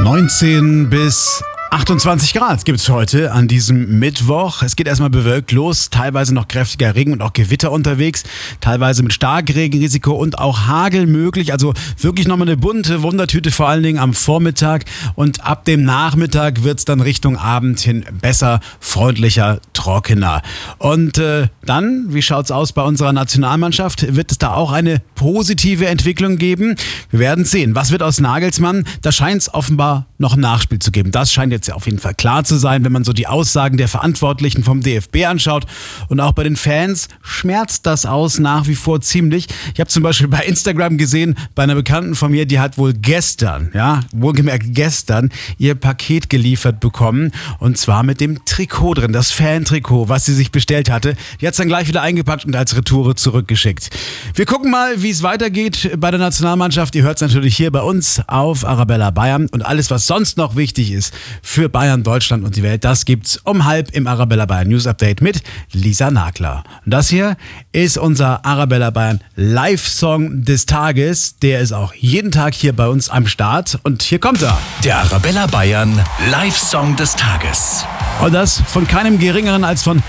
19 bis 28 Grad gibt es heute an diesem Mittwoch. Es geht erstmal bewölkt los, teilweise noch kräftiger Regen und auch Gewitter unterwegs, teilweise mit Starkregenrisiko und auch Hagel möglich. Also wirklich nochmal eine bunte Wundertüte, vor allen Dingen am Vormittag. Und ab dem Nachmittag wird es dann Richtung Abend hin besser, freundlicher, trockener. Und dann, wie schaut's aus bei unserer Nationalmannschaft? Wird es da auch eine positive Entwicklung geben? Wir werden sehen. Was wird aus Nagelsmann? Da scheint es offenbar noch ein Nachspiel zu geben. Das scheint jetzt auf jeden Fall klar zu sein, wenn man so die Aussagen der Verantwortlichen vom DFB anschaut. Und auch bei den Fans schmerzt das aus nach wie vor ziemlich. Ich habe zum Beispiel bei Instagram gesehen, bei einer Bekannten von mir, die hat wohl gestern, wohlgemerkt gestern, ihr Paket geliefert bekommen. Und zwar mit dem Trikot drin, das Fan-Trikot, was sie sich bestellt hatte. Die hat es dann gleich wieder eingepackt und als Retoure zurückgeschickt. Wir gucken mal, wie es weitergeht bei der Nationalmannschaft. Ihr hört es natürlich hier bei uns auf Arabella Bayern. Und alles, was sonst noch wichtig ist für Bayern, Deutschland und die Welt, das gibt's um 12 im Arabella Bayern News Update mit Lisa Nagler. Und das hier ist unser Arabella Bayern Live-Song des Tages. Der ist auch jeden Tag hier bei uns am Start. Und hier kommt er. Der Arabella Bayern Live-Song des Tages. Und das von keinem Geringeren als von